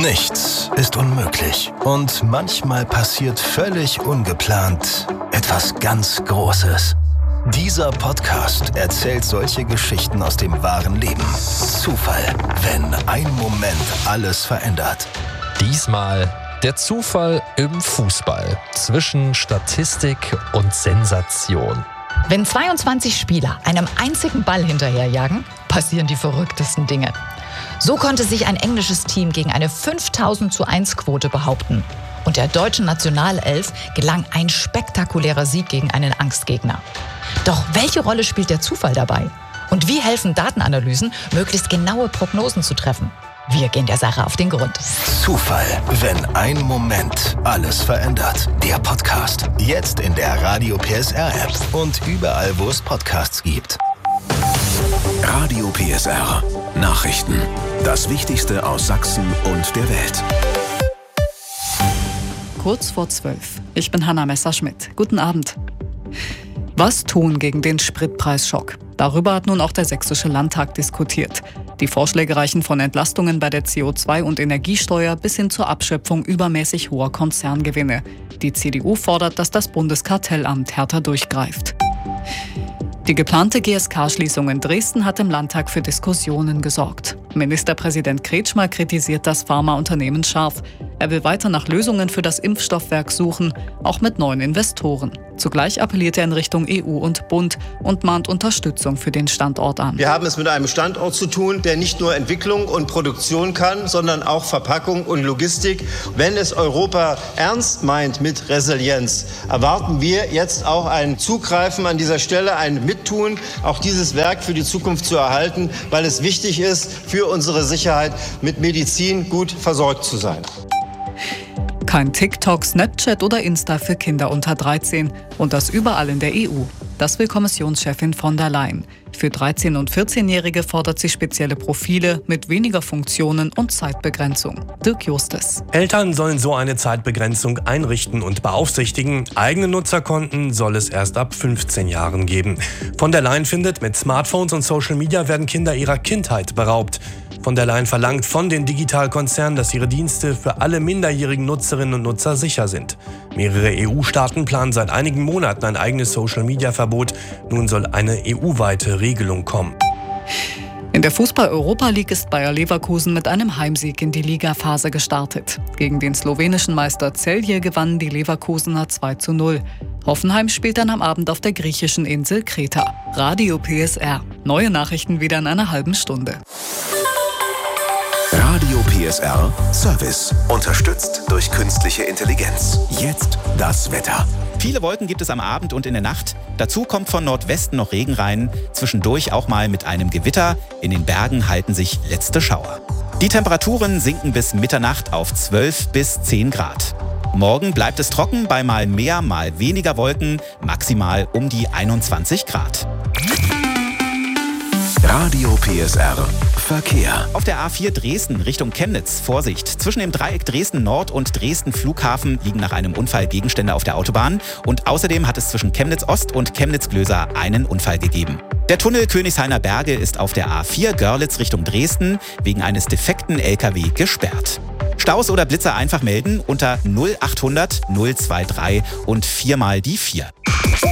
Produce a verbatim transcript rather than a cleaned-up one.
Nichts ist unmöglich und manchmal passiert völlig ungeplant etwas ganz Großes. Dieser Podcast erzählt solche Geschichten aus dem wahren Leben. Zufall, wenn ein Moment alles verändert. Diesmal der Zufall im Fußball zwischen Statistik und Sensation. Wenn zweiundzwanzig Spieler einem einzigen Ball hinterherjagen, passieren die verrücktesten Dinge. So konnte sich ein englisches Team gegen eine fünftausend zu eins Quote behaupten. Und der deutschen Nationalelf gelang ein spektakulärer Sieg gegen einen Angstgegner. Doch welche Rolle spielt der Zufall dabei? Und wie helfen Datenanalysen, möglichst genaue Prognosen zu treffen? Wir gehen der Sache auf den Grund. Zufall, wenn ein Moment alles verändert. Der Podcast, jetzt in der Radio P S R-App und überall, wo es Podcasts gibt. Radio P S R. Nachrichten. Das Wichtigste aus Sachsen und der Welt. Kurz vor zwölf. Ich bin Hanna Messerschmidt. Guten Abend. Was tun gegen den Spritpreisschock? Darüber hat nun auch der Sächsische Landtag diskutiert. Die Vorschläge reichen von Entlastungen bei der C O zwei- und Energiesteuer bis hin zur Abschöpfung übermäßig hoher Konzerngewinne. Die C D U fordert, dass das Bundeskartellamt härter durchgreift. Die geplante G S K-Schließung in Dresden hat im Landtag für Diskussionen gesorgt. Ministerpräsident Kretschmer kritisiert das Pharmaunternehmen scharf. Er will weiter nach Lösungen für das Impfstoffwerk suchen, auch mit neuen Investoren. Zugleich appelliert er in Richtung E U und Bund und mahnt Unterstützung für den Standort an. Wir haben es mit einem Standort zu tun, der nicht nur Entwicklung und Produktion kann, sondern auch Verpackung und Logistik. Wenn es Europa ernst meint mit Resilienz, erwarten wir jetzt auch ein Zugreifen an dieser Stelle, ein Mittun, auch dieses Werk für die Zukunft zu erhalten, weil es wichtig ist, für unsere Sicherheit mit Medizin gut versorgt zu sein. Kein TikTok, Snapchat oder Insta für Kinder unter dreizehn. Und das überall in der E U. Das will Kommissionschefin von der Leyen. Für dreizehn- und vierzehnjährige fordert sie spezielle Profile mit weniger Funktionen und Zeitbegrenzung. Dirk Justes. Eltern sollen so eine Zeitbegrenzung einrichten und beaufsichtigen. Eigene Nutzerkonten soll es erst ab fünfzehn Jahren geben. Von der Leyen findet, mit Smartphones und Social Media werden Kinder ihrer Kindheit beraubt. Von der Leyen verlangt von den Digitalkonzernen, dass ihre Dienste für alle minderjährigen Nutzerinnen und Nutzer sicher sind. Mehrere E U-Staaten planen seit einigen Monaten ein eigenes Social-Media-Verbot. Nun soll eine E U-weite Regelung kommen. In der Fußball-Europa League ist Bayer Leverkusen mit einem Heimsieg in die Ligaphase gestartet. Gegen den slowenischen Meister Celje gewannen die Leverkusener zwei zu null. Hoffenheim spielt dann am Abend auf der griechischen Insel Kreta. Radio P S R. Neue Nachrichten wieder in einer halben Stunde. Radio P S R Service. Unterstützt durch künstliche Intelligenz. Jetzt das Wetter. Viele Wolken gibt es am Abend und in der Nacht. Dazu kommt von Nordwesten noch Regen rein. Zwischendurch auch mal mit einem Gewitter. In den Bergen halten sich letzte Schauer. Die Temperaturen sinken bis Mitternacht auf zwölf bis zehn Grad. Morgen bleibt es trocken bei mal mehr, mal weniger Wolken. Maximal um die einundzwanzig Grad. Radio P S R Verkehr. Auf der A vier Dresden Richtung Chemnitz. Vorsicht! Zwischen dem Dreieck Dresden Nord und Dresden Flughafen liegen nach einem Unfall Gegenstände auf der Autobahn. Und außerdem hat es zwischen Chemnitz Ost und Chemnitz Glöser einen Unfall gegeben. Der Tunnel Königshainer Berge ist auf der A vier Görlitz Richtung Dresden wegen eines defekten L K W gesperrt. Staus oder Blitzer einfach melden unter null achthundert null drei drei und viermal die vier.